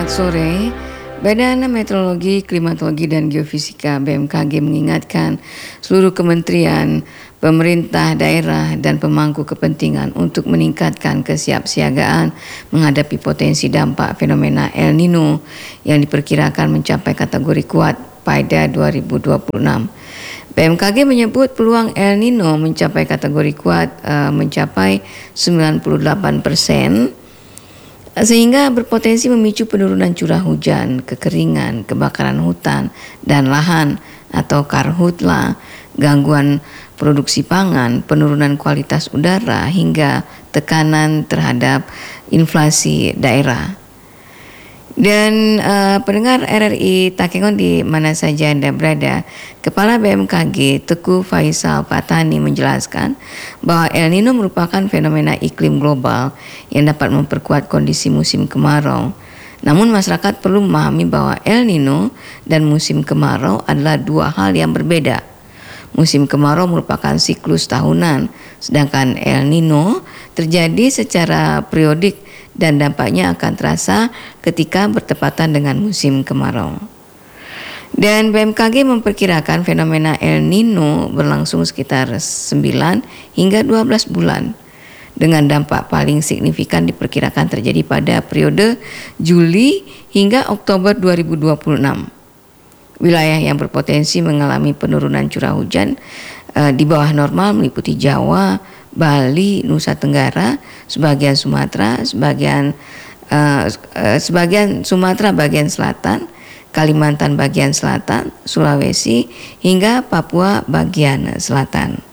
Sore, Badan Meteorologi, Klimatologi dan Geofisika (BMKG) mengingatkan seluruh kementerian, pemerintah daerah dan pemangku kepentingan untuk meningkatkan kesiapsiagaan menghadapi potensi dampak fenomena El Nino yang diperkirakan mencapai kategori kuat pada 2026. BMKG menyebut peluang El Nino mencapai kategori kuat mencapai 98%. Sehingga berpotensi memicu penurunan curah hujan, kekeringan, kebakaran hutan dan lahan atau karhutla, gangguan produksi pangan, penurunan kualitas udara hingga tekanan terhadap inflasi daerah. Dan pendengar RRI Takengon di mana saja Anda berada, Kepala BMKG Teguh Faisal Patani menjelaskan bahwa El Nino merupakan fenomena iklim global yang dapat memperkuat kondisi musim kemarau. Namun masyarakat perlu memahami bahwa El Nino dan musim kemarau adalah dua hal yang berbeda. Musim kemarau merupakan siklus tahunan, sedangkan El Nino terjadi secara periodik dan dampaknya akan terasa ketika bertepatan dengan musim kemarau. Dan BMKG memperkirakan fenomena El Nino berlangsung sekitar 9 hingga 12 bulan. Dengan dampak paling signifikan diperkirakan terjadi pada periode Juli hingga Oktober 2026. Wilayah yang berpotensi mengalami penurunan curah hujan di bawah normal meliputi Jawa, Bali, Nusa Tenggara, sebagian Sumatera, sebagian Sumatera bagian selatan, Kalimantan bagian selatan, Sulawesi hingga Papua bagian selatan.